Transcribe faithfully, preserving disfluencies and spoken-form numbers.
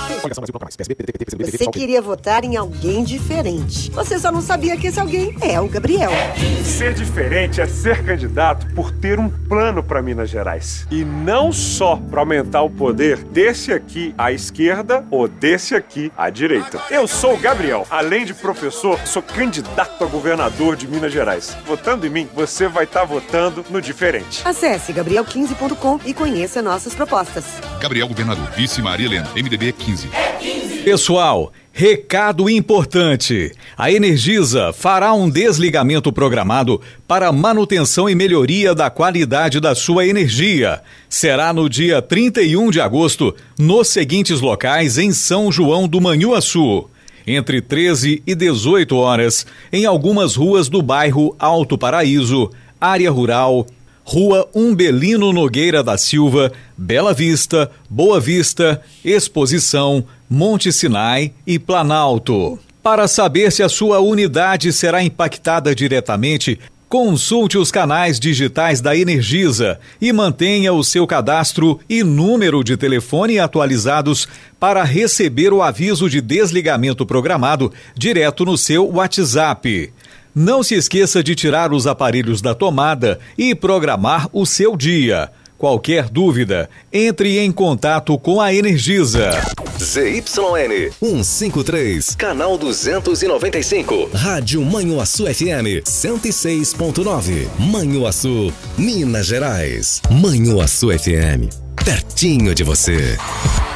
Você queria votar em alguém diferente. Você só não sabia que esse alguém é o Gabriel. Ser diferente é ser candidato por ter um plano para Minas Gerais. E não só para aumentar o poder desse aqui à esquerda ou desse aqui à direita. Eu sou o Gabriel. Além de professor, sou candidato a governador de Minas Gerais. Votando em mim, você vai estar votando no diferente. Acesse gabriel quinze ponto com e conheça nossas propostas. Gabriel Governador, vice Maria Helena, M D B quinze. Pessoal, recado importante. A Energisa fará um desligamento programado para manutenção e melhoria da qualidade da sua energia. Será no dia trinta e um de agosto, nos seguintes locais em São João do Manhuaçu. Entre treze e dezoito horas, em algumas ruas do bairro Alto Paraíso, área rural, Rua Umbelino Nogueira da Silva, Bela Vista, Boa Vista, Exposição, Monte Sinai e Planalto. Para saber se a sua unidade será impactada diretamente, consulte os canais digitais da Energisa e mantenha o seu cadastro e número de telefone atualizados para receber o aviso de desligamento programado direto no seu WhatsApp. Não se esqueça de tirar os aparelhos da tomada e programar o seu dia. Qualquer dúvida, entre em contato com a Energisa. Z Y N cento e cinquenta e três, canal duzentos e noventa e cinco. Rádio Manhuaçu F M cento e seis ponto nove. Manhuaçu, Minas Gerais. Manhuaçu F M, pertinho de você.